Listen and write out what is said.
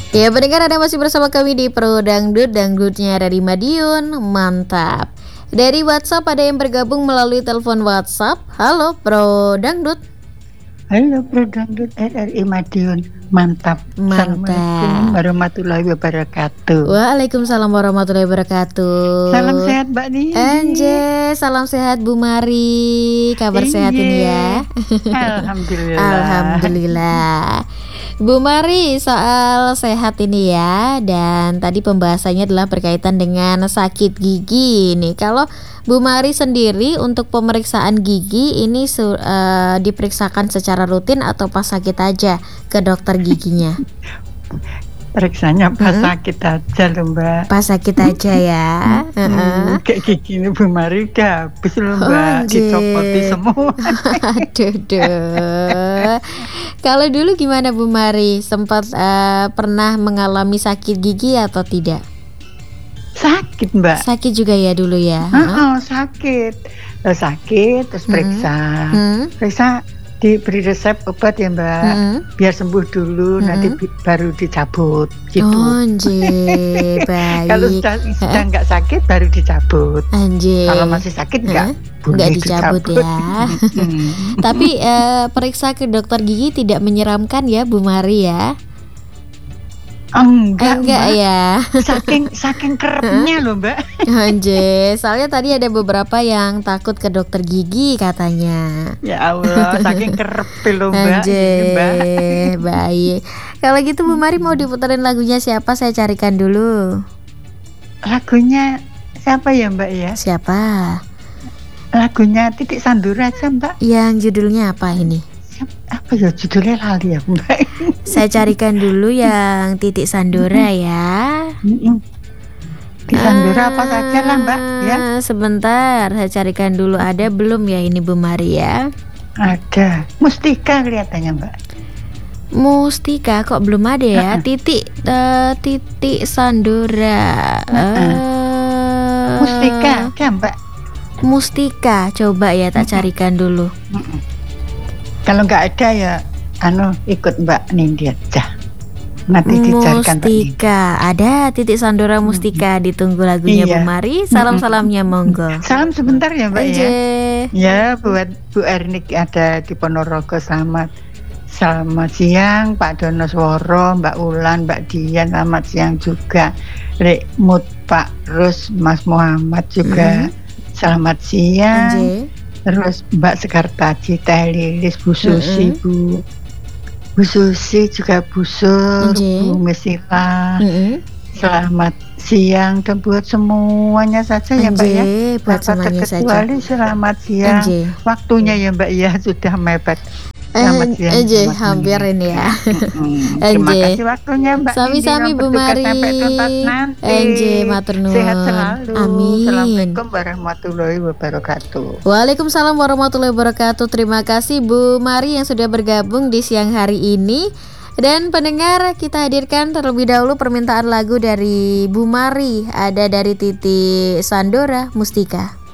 Ya, pendengar, Anda masih bersama kami di Pro Dangdut, dangdutnya dari Madiun, mantap. Dari WhatsApp ada yang bergabung melalui telepon WhatsApp. Halo Pro Dangdut. Halo Pro Dangdut RRI Madiun, mantap. Assalamualaikum Mantap. warahmatullahi wabarakatuh. Waalaikumsalam warahmatullahi wabarakatuh. Salam sehat Mbak Nini. Anje, salam sehat Bu Mari. Kabar sehat ini ya? Alhamdulillah. Alhamdulillah. Bu Mari, soal sehat ini ya. Dan tadi pembahasannya adalah berkaitan dengan sakit gigi nih. Kalau Bu Mari sendiri untuk pemeriksaan gigi ini diperiksakan secara rutin atau pas sakit aja ke dokter giginya? Periksanya pas sakit aja loh Mbak. Pas sakit aja ya. Kayak gigi ini Bu Mari udah habis loh Mbak, dicopoti semua. Aduh. Kalau dulu gimana Bu Mari? Sempat pernah mengalami sakit gigi atau tidak? Sakit Mbak. Sakit juga ya dulu ya? Sakit. Sakit terus periksa. Periksa, diberi resep obat ya Mbak, biar sembuh dulu, nanti baru dicabut gitu. Oh, anjir, baik. Kalau sudah nggak sakit baru dicabut. Anjir. Kalau masih sakit nggak dicabut ya. Tapi periksa ke dokter gigi tidak menyeramkan ya Bu Mari ya? Enggak ya. Saking kerepnya loh Mbak. Anjir, soalnya tadi ada beberapa yang takut ke dokter gigi katanya. Ya Allah, saking kerep loh Mbak. Anjir, baik. Kalau gitu Bu Mari mau diputerin lagunya siapa? Saya carikan dulu. Lagunya siapa ya Mbak ya? Siapa? Lagunya Titik Sandura aja Mbak. Yang judulnya apa ini? Apa ya judulnya lali ya Mbak? Saya carikan dulu yang Titik Sandura ya. Titik Sandura apa saja lah Mbak ya. Sebentar, saya carikan dulu. Ada belum ya ini Bu Mari ya? Ada. Mustika kelihatannya Mbak. Mustika kok belum ada ya? Titik Sandura. Mustika kan Mbak? Mustika, coba ya tak carikan dulu. Kalau nggak ada ya ikut Mbak Nindi aja. Nanti dicarikan Mustika, ada Titik Sandura Mustika. Ditunggu lagunya Bu Mari. Salam-salamnya monggo. Salam sebentar ya Mbak ya. Ya buat Bu Ernik ada di Ponorogo, selamat siang Pak Donosworo, Mbak Ulan, Mbak Dian, selamat siang juga. Rek Mut, Pak Rus, Mas Muhammad juga selamat siang. Terus Mbak Sekartaji, Teh Lilis, Bu Susi, Bu Susi juga, Bu Sur, Bu Mesila. Selamat siang dan buat semuanya saja ya Mbak ya. Buat semuanya saja. Selamat siang. Waktunya ya Mbak ya sudah mepet. Selamat siang. Hampir ini ya. Terima kasih waktunya Mbak. Sami-sami Bu Mari. Matur nuwun. Sehat selalu. Amin. Assalamualaikum warahmatullahi wabarakatuh. Waalaikumsalam warahmatullahi wabarakatuh. Terima kasih Bu Mari yang sudah bergabung di siang hari ini. Dan pendengar, kita hadirkan terlebih dahulu permintaan lagu dari Bu Mari. Ada dari Titik Sandura Mustika.